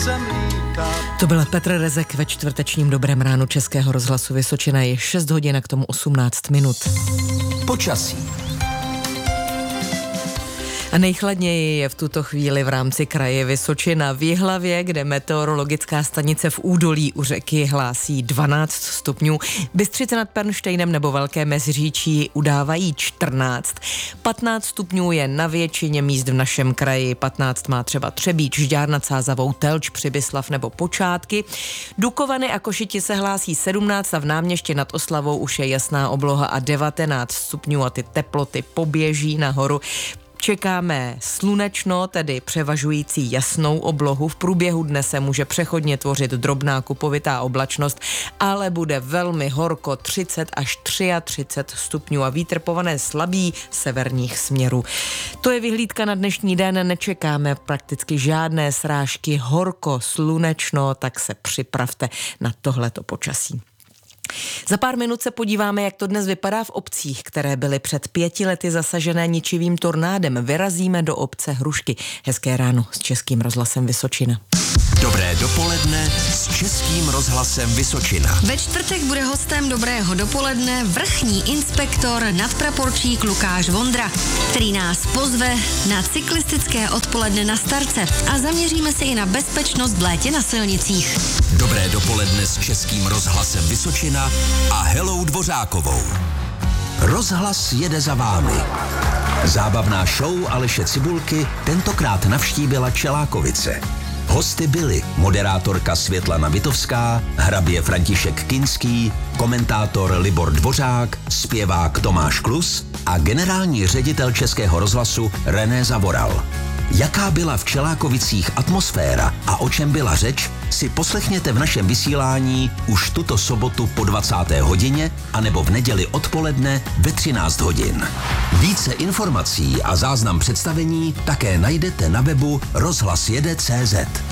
To byl Petr Rezek ve čtvrtečním Dobrém ránu Českého rozhlasu Vysočina. Je 6 hodin a k tomu 18 minut. Počasí. A nejchladněji je v tuto chvíli v rámci kraje Vysočina v Jihlavě, kde meteorologická stanice v údolí u řeky hlásí 12 stupňů. Bystřice nad Pernštejnem nebo Velké Meziříčí udávají 14. 15 stupňů je na většině míst v našem kraji. 15 má třeba Třebíč, Žďár nad Sázavou, Telč, Přibyslav nebo Počátky. Dukovany a Košiti se hlásí 17 a v Náměšti nad Oslavou už je jasná obloha a 19 stupňů a ty teploty poběží nahoru. Čekáme slunečno, tedy převažující jasnou oblohu. V průběhu dne se může přechodně tvořit drobná kupovitá oblačnost, ale bude velmi horko, 30 až 33 stupňů a vítr povane slabý severních směrů. To je vyhlídka na dnešní den, nečekáme prakticky žádné srážky, horko, slunečno, tak se připravte na tohleto počasí. Za pár minut se podíváme, jak to dnes vypadá v obcích, které byly před 5 lety zasažené ničivým tornádem. Vyrazíme do obce Hrušky. Hezké ráno s Českým rozhlasem Vysočina. Dobré dopoledne s Českým rozhlasem Vysočina. Ve čtvrtek bude hostem Dobrého dopoledne vrchní inspektor nadpraporčík Lukáš Vondra, který nás pozve na cyklistické odpoledne na Starce a zaměříme se i na bezpečnost v létě na silnicích. Dobré dopoledne s Českým rozhlasem Vysočina a Helou Dvořákovou. Rozhlas jede za vámi. Zábavná show Aleše Cibulky tentokrát navštívila Čelákovice. Hosty byli moderátorka Světlana Vitovská, hrabě František Kinský, komentátor Libor Dvořák, zpěvák Tomáš Klus a generální ředitel Českého rozhlasu René Zavoral. Jaká byla v Čelákovicích atmosféra a o čem byla řeč, si poslechněte v našem vysílání už tuto sobotu po 20. hodině anebo v neděli odpoledne ve 13 hodin. Více informací a záznam představení také najdete na webu rozhlasjede.cz.